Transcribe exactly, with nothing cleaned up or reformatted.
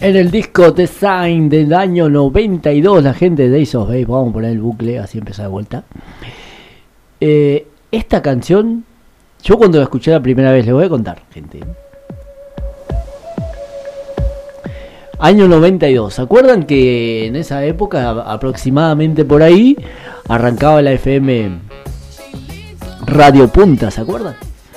En el disco Design del año noventa y dos, la gente de Ace of Base, vamos a poner el bucle, así empieza de vuelta. Eh, esta canción, yo cuando la escuché la primera vez, les voy a contar, gente. Año noventa y dos, ¿se acuerdan que en esa época, aproximadamente por ahí, arrancaba la F M Radio Punta, ¿se acuerdan?